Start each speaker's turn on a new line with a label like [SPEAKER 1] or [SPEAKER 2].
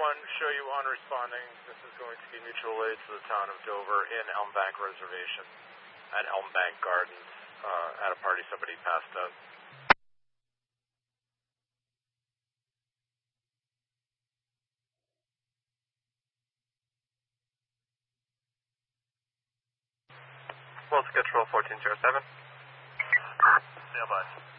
[SPEAKER 1] show you on responding. This is going to be mutual aid to the town of Dover in Elm Bank Reservation at Elm Bank Gardens at a party somebody passed out. Well, schedule 1407. Stand by.